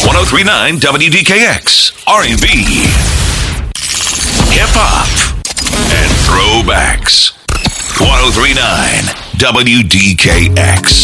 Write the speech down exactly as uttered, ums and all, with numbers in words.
one oh three point nine W D K X, R and B, hip hop, and throwbacks. one oh three point nine W D K X.